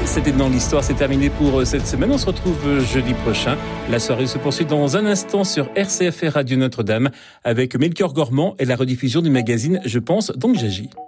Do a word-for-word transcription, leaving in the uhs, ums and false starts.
C'était dans l'histoire, c'est terminé pour cette semaine. On se retrouve jeudi prochain. La soirée se poursuit dans un instant sur R C F R Radio Notre-Dame avec Melchior Gormand et la rediffusion du magazine Je pense donc j'agis.